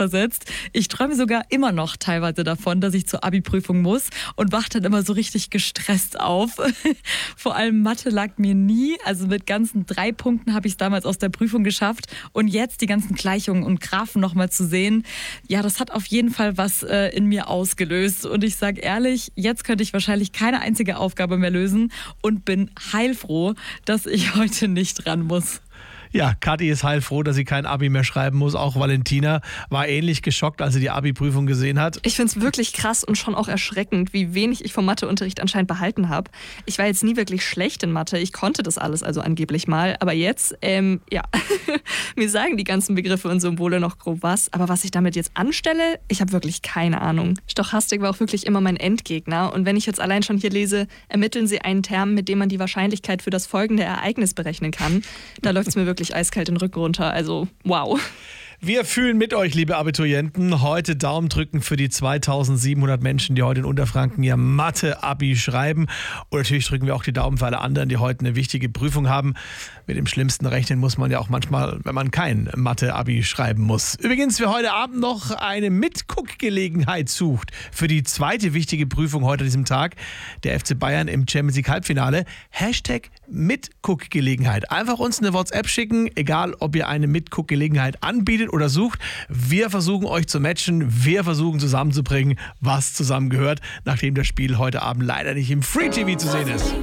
zurückversetzt. Ich träume sogar immer noch teilweise davon, dass ich zur Abi-Prüfung muss und wache dann immer so richtig gestresst auf. Vor allem Mathe lag mir nie. Also mit ganzen 3 Punkten habe ich es damals aus der Prüfung geschafft. Und jetzt die ganzen Gleichungen und Graphen nochmal zu sehen, ja, das hat auf jeden Fall was in mir ausgelöst. Und ich sage ehrlich, jetzt könnte ich wahrscheinlich keine einzige Aufgabe mehr lösen und bin heilfroh, dass ich heute nicht ran muss. Ja, Kathi ist heilfroh, dass sie kein Abi mehr schreiben muss. Auch Valentina war ähnlich geschockt, als sie die Abi-Prüfung gesehen hat. Ich finde es wirklich krass und schon auch erschreckend, wie wenig ich vom Matheunterricht anscheinend behalten habe. Ich war jetzt nie wirklich schlecht in Mathe. Ich konnte das alles also angeblich mal. Aber jetzt, ja, mir sagen die ganzen Begriffe und Symbole noch grob was. Aber was ich damit jetzt anstelle, ich habe wirklich keine Ahnung. Stochastik war auch wirklich immer mein Endgegner. Und wenn ich jetzt allein schon hier lese, ermitteln Sie einen Term, mit dem man die Wahrscheinlichkeit für das folgende Ereignis berechnen kann, da läuft es mir wirklich eiskalt den Rücken runter. Also, wow. Wir fühlen mit euch, liebe Abiturienten. Heute Daumen drücken für die 2700 Menschen, die heute in Unterfranken ihr Mathe-Abi schreiben. Und natürlich drücken wir auch die Daumen für alle anderen, die heute eine wichtige Prüfung haben. Mit dem Schlimmsten rechnen muss man ja auch manchmal, wenn man kein Mathe-Abi schreiben muss. Übrigens, wer heute Abend noch eine Mitguckgelegenheit sucht für die zweite wichtige Prüfung heute an diesem Tag, der FC Bayern im Champions League Halbfinale, #Mitguckgelegenheit. Einfach uns eine WhatsApp schicken, egal ob ihr eine Mitguckgelegenheit anbietet oder sucht. Wir versuchen euch zu matchen, wir versuchen zusammenzubringen, was zusammengehört, nachdem das Spiel heute Abend leider nicht im Free TV zu sehen ist.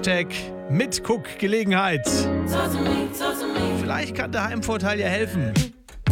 #Mitguckgelegenheit. Vielleicht kann der Heimvorteil ja helfen.